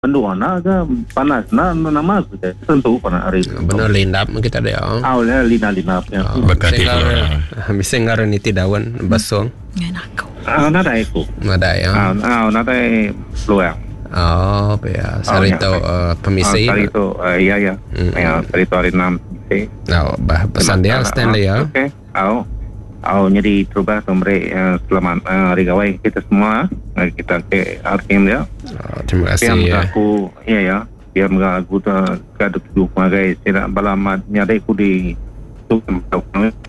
Mendua na ke panas na nama tu tentu panas hari itu. Benar lindap kita dia. Awalnya lina ya. Berkati flora. Misengar ni tidawan basong. Nako. Nada aku. Nada ya. Nada luar. Oh, ya. Sarito pemisi. Sarito iya ya. Ya, sarito hari 6. Nah, pesan dia Stanley ya. Okey. Jadi terubah mereka selamat hari gawai kita semua kita ke Arkim ya. Terima kasih ya. Aku ya biar enggak aku kaduk duk magai tidak balamat nyadai ku di tu tempat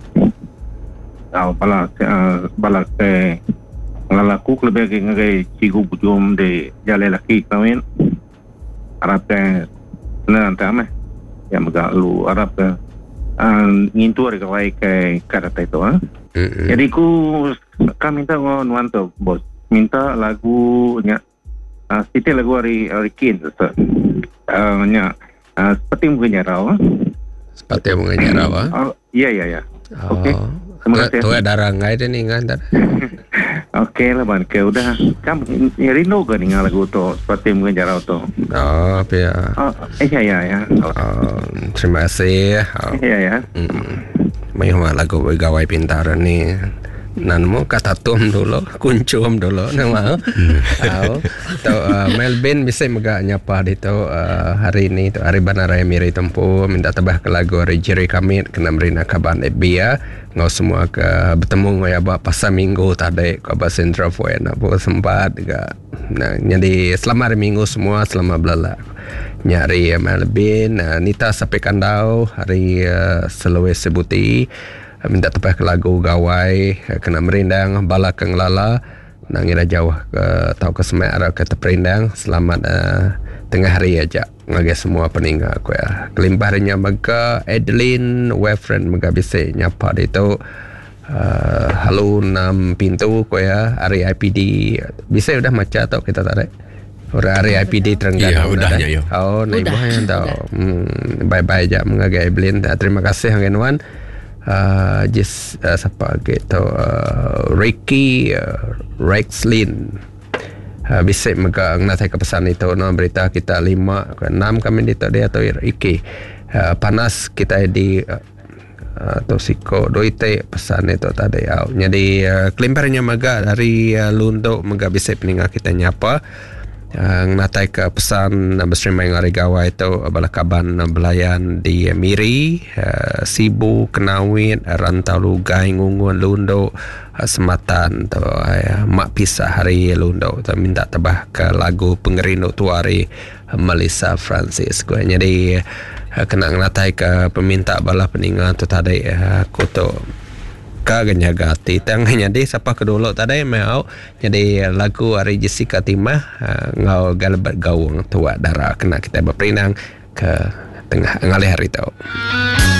balak ke ngalaku lebih ke ngagai cigu bujum de jale laki kawin Arab ke nanti ame yang enggak lu Arab ke ngintu hari gawai ke karata itu Jadi kami minta nuanto bos minta lagunya siti lagu hari kin nya seperti mungkin rawa seperti mungkin rawa iya okey terima kasih tu ada rangai dia ni kan okey lah ban ke udah kamu rindu ke dengan lagu tu seperti mungkin rawa tu apa ya iya terima kasih iya may lagu gawai pintar ni nan mo katatum dulu kuncum dulu nama to Melvin bisa maga nyapa dito hari ini to hari banaraya miri tempo minta tabah ke lagu hari jeri kami kena merina kaban ebia ngau semua ke bertemu ngoya ba pasal minggu tadi ke ba sentra foi na bo sempat juga nah jadi selama hari minggu semua selama belala nyari Melvin Nita sampai kandau hari Selawes sebuti minta tepat ke lagu gawai kena merindang bala keng lala nangira jauh ke tau ke semak arah ke terperindang selamat tengah hari aja ngagai semua peninggal aku ya kelimpahannya maka Adeline friend maka bisa nyapa itu halo 6 pintu aku ya hari IPD bisa udah maca atau kita tarik hari IPD Terengganu udahnya yo naik buahnya tau bye-bye aja mengagai Adeline terima kasih Hangenwan siapa gitu Ricky Rexlin bisa megang nanti ke pesan itu berita kita 5 ke 6 kami di tadi atau Ricky panas kita di atau siko doite pesan itu tadi jadi kelimparnya maga dari Lundo maga bisa peninggal kita nyapa natai ke pesan bersama yang hari gawa itu balakaban belayan di Miri Sibu Kenawit Rantau Lugai Ngungun Lundo Sematan tu mak pisah hari Lundo tu minta tabah ke lagu Pengerindu Tuari Melissa Francis jadi kena natai ke peminta bala peninggal tu tadi aku tu kaganya gati tanganya deh siapa kedulu tadi mau jadi lagu hari Jessica Timah ngau galabat gaung tua darah kena kita berperinang ke tengah ngalih hari itu